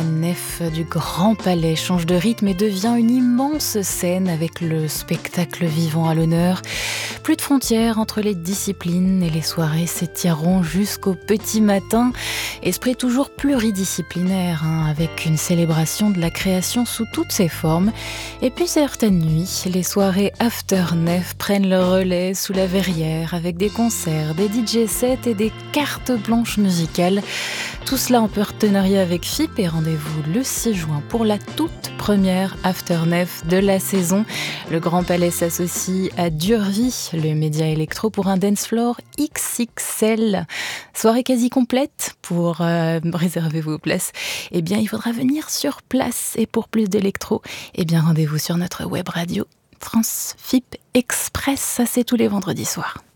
La nef du Grand Palais change de rythme et devient une immense scène avec le spectacle vivant à l'honneur. Plus de frontières entre les disciplines et les soirées s'étireront jusqu'au petit matin. Esprit toujours pluridisciplinaire, avec une célébration de la création sous toutes ses formes. Et puis certaines nuits, les soirées after nef prennent le relais sous la verrière avec des concerts, des DJ sets et des cartes blanches musicales. Tout cela en partenariat avec FIP et rendez-vous le 6 juin pour la toute première After Nef de la saison. Le Grand Palais s'associe à Durvie, le média électro, pour un dance floor XXL. Soirée quasi complète. Pour réserver vos places, il faudra venir sur place. Et pour plus d'électro, rendez-vous sur notre web radio France FIP Express. Ça, c'est tous les vendredis soirs.